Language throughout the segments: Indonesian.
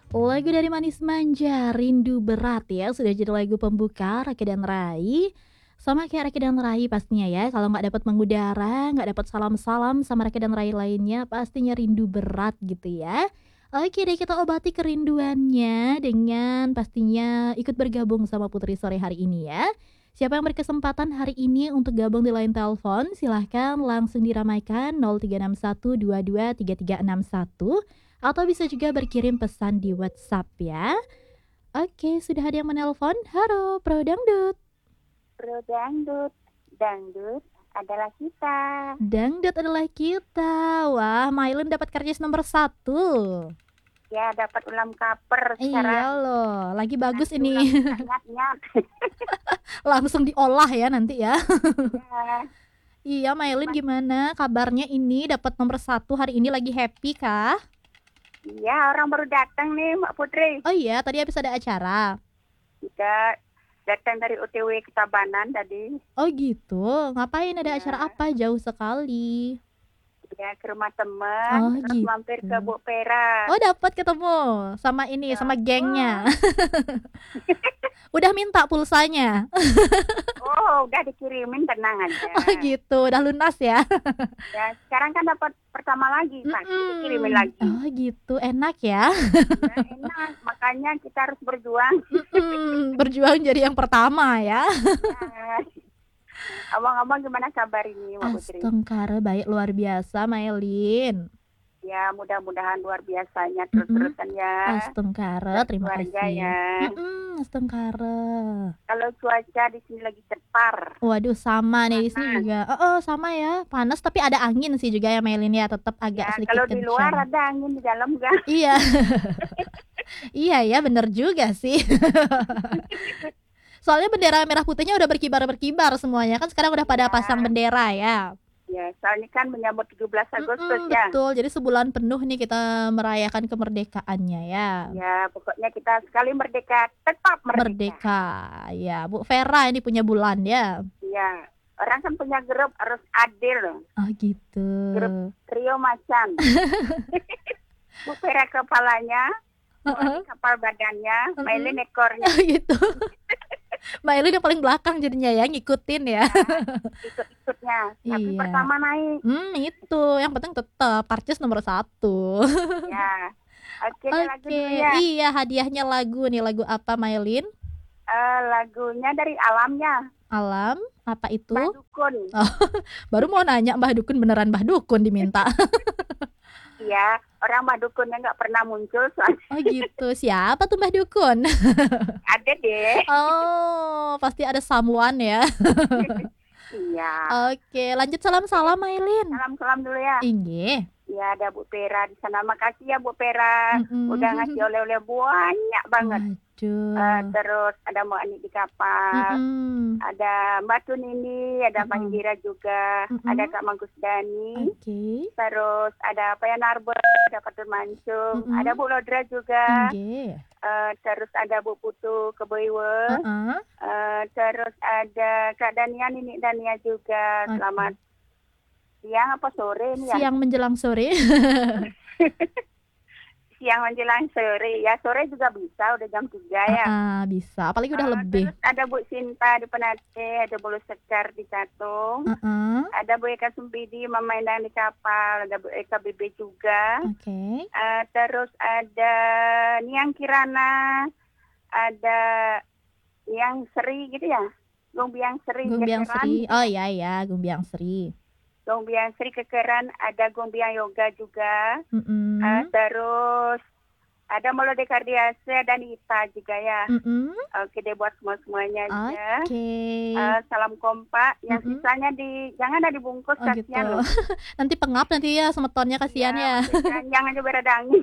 Lagu dari Manis Manja, Rindu Berat ya, sudah jadi lagu pembuka Rake dan Rai. Sama kayak Rake dan Rai pastinya ya, kalau nggak dapat mengudara, nggak dapat salam-salam sama Rake dan Rai lainnya, pastinya rindu berat gitu ya. Oke deh, kita obati kerinduannya dengan pastinya ikut bergabung sama Putri sore hari ini ya. Siapa yang berkesempatan hari ini untuk gabung di line telepon, silahkan langsung diramaikan 0361223361 atau bisa juga berkirim pesan di WhatsApp ya. Oke, sudah ada yang menelpon. Halo, Pro Dangdut. Pro dangdut, dangdut adalah kita. Dangdut adalah kita. Wah, Mailun dapat karcis nomor 1. Ya, dapat ulam kaper Iya sekarang. loh, lagi bagus Nanti ulam ini. nyat-nyat. Langsung diolah ya nanti ya. Ya, Iya, Mailun gimana? gimana kabarnya ini dapat nomor 1 hari ini lagi happy kah? Iya, orang baru datang nih, Mbak Putri. Oh iya, tadi habis ada acara. Kita datang dari OTW ke Tabanan tadi. Oh gitu, ngapain ada acara Ya, apa? Jauh sekali. ya ke rumah teman, Oh terus mampir ke gitu. Bu Pera. Oh dapat ketemu sama ini, sama gengnya. Dapat. Udah minta pulsanya. Oh, udah dikirimin, tenang aja. Oh gitu, udah lunas ya. Ya, sekarang kan dapat pertama lagi, pasti dikirimin Mm-mm. lagi. Oh gitu, enak ya. Ya, enak, makanya kita harus berjuang. Berjuang jadi yang pertama ya. Ya. Abang-abang gimana kabar ini, Mbak Putri? Astengkara baik luar biasa, Mailin. Ya, mudah-mudahan luar biasanya Mm-mm. terus-terusan ya. Astengkara, Dan terima keluarga kasih. ya. Astengkara. Kalau cuaca di sini lagi tepar, Waduh, sama nih di sini panas. juga. Sama ya. Panas tapi ada angin sih juga ya, Mailin ya. Tetap agak Ya, sedikit kalau di luar kencang. ada angin, di dalam enggak. Iya. Iya ya, bener juga sih. Soalnya bendera merah putihnya udah berkibar-berkibar semuanya. Kan sekarang udah pada pasang Ya, bendera ya. ya, soalnya kan menyambut 17 Agustus ya. Betul. Jadi sebulan penuh nih kita merayakan kemerdekaannya ya. Ya, pokoknya kita sekali merdeka, tetap merdeka. Merdeka. Ya, Bu Vera ini punya bulan ya. Ya, orang kan punya grup harus adil. Oh gitu. Grup trio macan. Bu Pera kepalanya, Bu Ani kapal badannya, Mailin ekornya. Gitu. Mbak Elin yang paling belakang jadinya ya, ngikutin ya. Ikut-ikutnya. Tapi Iya. pertama naik. Itu. Yang penting tetap karcis nomor 1. Ya. Oke, ini lagu Oke, dulu ya. iya hadiahnya lagu nih. Lagu apa, Mailin? Lagunya dari alamnya. Alam, apa itu? Mbah Dukun. Baru mau nanya Mbah Dukun, beneran Mbah Dukun diminta. Iya, orang Mbah Dukunnya nggak pernah muncul soalnya. Oh gitu, siapa tuh Mbah Dukun? Ada deh. Oh, pasti ada someone ya. Iya. Oke, lanjut salam-salam, Mailin. Salam-salam dulu ya. Inggih. Ya, ada Bu Pera di sana. Makasih ya Bu Pera. Udah ngasih Mm-mm. oleh-oleh banyak banget. Waduh. Terus ada Mbak Ani di kapal. Mm-mm. Ada Mbak Tun ini, ada Pak Mm-mm. Indira juga, ada Mm-mm. Kak Mangkus Dani, Oke. terus ada apa ya Narbe, ada Pak Tur Mansung, Mm-mm. ada Bu Lodra juga, Inggih. terus ada Bu Putu Keboiwe, Heeh. terus ada Kak Dania, Nini Dania juga. Oke. Selamat siang apa sore nih ya? Siang menjelang sore. Siang menjelang sore, ya sore juga bisa, udah jam 3 ya. Bisa. Apalagi udah lebih. Terus ada Bu Sinta di Penate, ada Bu Sekar di Catung. Heeh. Ada Bu Eka Sumpidi, Mama Endang di kapal, ada Bu Eka BB juga. Oke. Terus ada Niang Kirana, ada Niang Seri gitu ya. Gumbiang Seri Gumbiang Kekeran. Sri. Oh iya, Gumbiang Sri. Gumbiang Sri Kekeran, ada Gumbiang Yoga juga. Mm-mm. Terus ada Molode Kardiase dan Ita juga ya. Mm-mm. Oke deh buat semua-semuanya aja. Oke. Salam kompak. Yang Mm-mm. sisanya jangan ada dibungkus, Oh gitu. kasihan loh. Nanti pengap nanti ya semetonnya, kasihan ya. Jangan juga ada angin.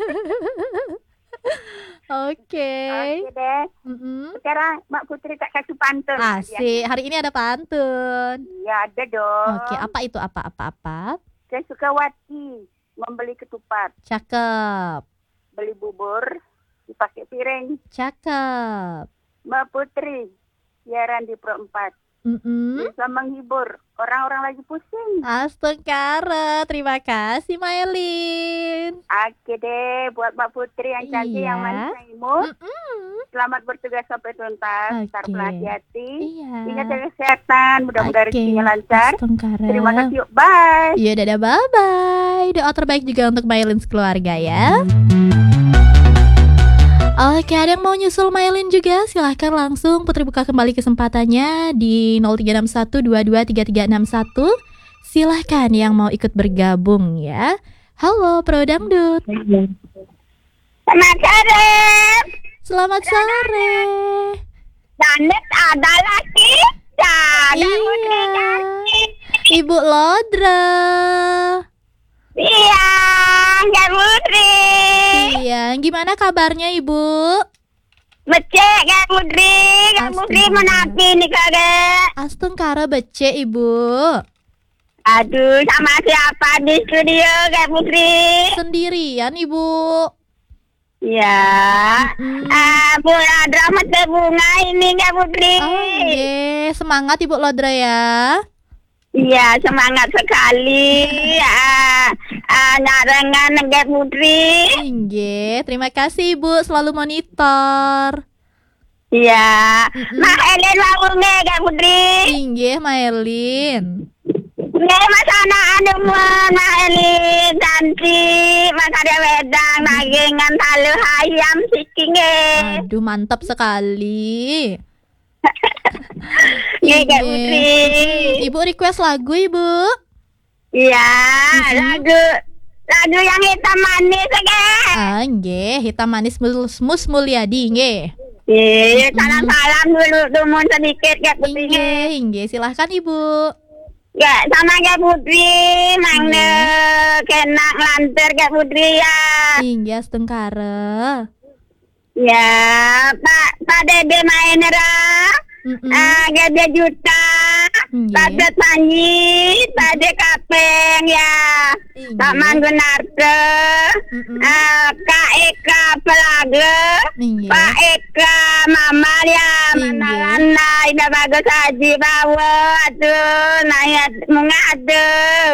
Oke. Oke deh. Mm-mm. Sekarang Mbak Putri tak kasih pantun. Asik. Hari ini ada pantun. Iya ada dong. Oke, apa itu? Apa? Saya suka Wati membeli ketupat, Cakep. beli bubur, dipakai piring. Cakep. Mbak Putri siaran di Pro 4. bisa menghibur orang-orang lagi pusing. Astagfirullah, terima kasih Maylin. Oke deh, buat Mbak Putri yang cantik, yang manis, yang imut. Selamat bertugas sampai tuntas. Ntar Oke. hati-hati. Iya. Ingat jaga kesehatan, mudah-mudahan Oke, rezekinya lancar. Astagfirullah. Terima kasih, yuk, bye. Iya, dadah, bye-bye. Doa terbaik juga untuk Maylin sekeluarga ya. Oke, ada yang mau nyusul Maylin juga? Silahkan langsung Putri buka kembali kesempatannya di 0361223361. Silahkan yang mau ikut bergabung ya. Halo Pro Dangdut. Selamat sore. Selamat sore. Janet adalah kita. Iya. Ibu Lodra. Iya, Kak Putri. Iya, gimana kabarnya Ibu? Becek Kak Putri. Kak Putri menapi nih kakek. Astengkara becek Ibu. Aduh, sama siapa di studio Kak Putri? Sendirian Ibu. Ya, Bu Lodra mete bunga ini Kak Putri. Oke, semangat Ibu Lodra ya. Iya, semangat sekali. Nyarengan Kak Putri. Inge, terima kasih Ibu selalu monitor. Iya, Mak Elin wawunge Kak Putri. Inge, Maelin. Nggih Mas anak anemen Mak Elin cantik, Mas ada wedang nagingan talu ayam sikinge. Aduh, mantap sekali. Nggih Kak Putri. Ibu request lagu Ibu. Iya, lagu yang hitam manis Kak. Nge, hitam manis mus Mulyadi nge. Iya, salam-salam dulu tumun sedikit Kak Putri. Inge, silahkan Ibu. Ya, sama Kak Putri, mangga kenak lanter Kak Putri ya. Inge, astengkara. Ya, Pak Dede Mainera. Gede Juta, Pada Panji, Pada Kapeng ya, Pak Manggunarte, Kak Eka Pelaga, Pak Eka Mamal ya, Manalana, Ida Bagus Haji Bawa, aduh, nayat mengadu,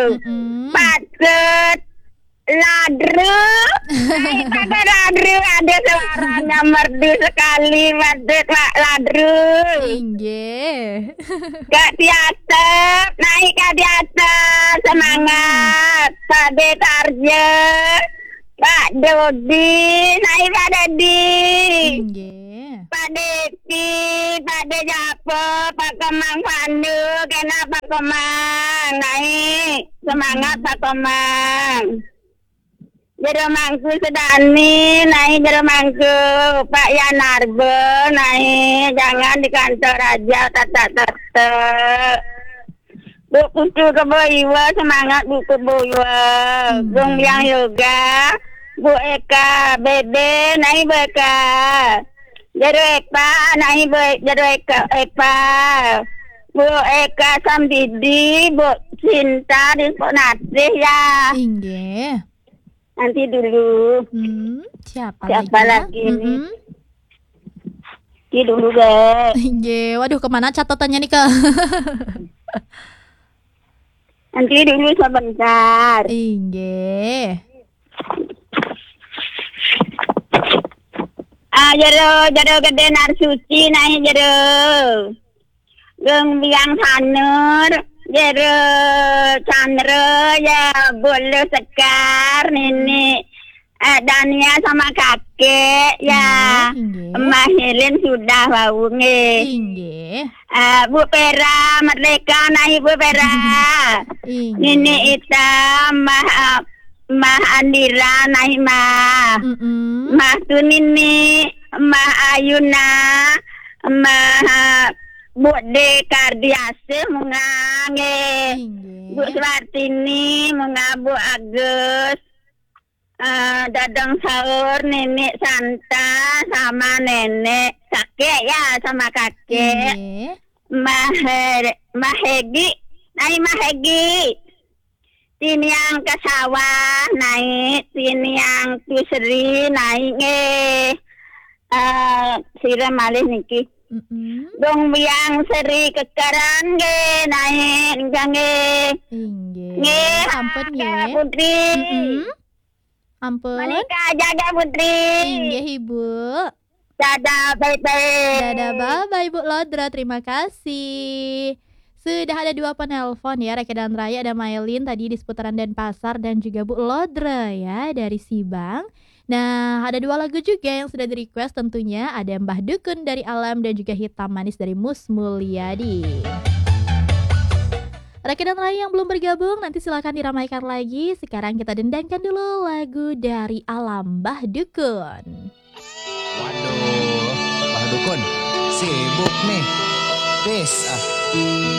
Patut, Ladru, pada Ladru ada suaranya merdu sekali, Patut Ladru. Inge. Kak Tiata, naik Kak Tiata, semangat. Pak Detarja, Pak Dodi, naik Pak Dodi. Inge. Pak Depi, Pak Dejapo, Pak Kemang Pandu, kenapa Pak Kemang, naik. Semangat Pak Kemang. Jero mangku sedani, naik jero mangku Pak Yanarbo, naik jangan di kantor aja, tata. Bu Putu Keboiwa, semangat Bu Keboiwa. Bung Yang Yoga, Bu Eka, Bebe, naik Bu Eka. Jero Eka, naik Jero Eka. Bu Eka Samdidi, Bu Cinta, di Ponatih ya. Inge. Nanti dulu. Siapa lagi nih? Ini dulu guys. Inge, waduh kemana catatannya nih Kak? Nanti dulu sebentar. Inge. Jero gede narsuci naik jero. Geng biang sanur. Jero Chandra ya boleh sekar Nini Dania sama kakek ya. Emak Helen sudah bau nge. Bu Pera Merdeka naik Bu Pera. Nini Ita Mah Andira naik Mah Tunini Mah Ayuna Mah Bu De Kardiase mengange. Bu Suartini mengabu Agus. Dadang sahur nenek Santa sama nenek kakek ya sama kakek. Mahegi, naik Mahegi. Sini yang ke sawah naik, sini yang kuseri naik Sira malih niki. Mhm. Dong biang seri kekaran ge naik jange. Inggih. Ampun Jaga nggih. Putri. Mhm. Ampun. Menika jaga Putri. Inggih Ibu. Dadah bye-bye. Dadah, bye-bye Ibu Lodra, terima kasih. Sudah ada 2 penelpon ya, Reke dan Raya, ada Mailin tadi di seputaran Denpasar dan juga Bu Lodra ya dari Sibang. Nah, ada 2 lagu juga yang sudah di-request tentunya, ada Mbah Dukun dari Alam dan juga Hitam Manis dari Mus Mulyadi. Reke dan Raya yang belum bergabung, nanti silakan diramaikan lagi. Sekarang kita dendangkan dulu lagu dari Alam, Mbah Dukun. Waduh, Mbah Dukun, sibuk nih. Peace ah.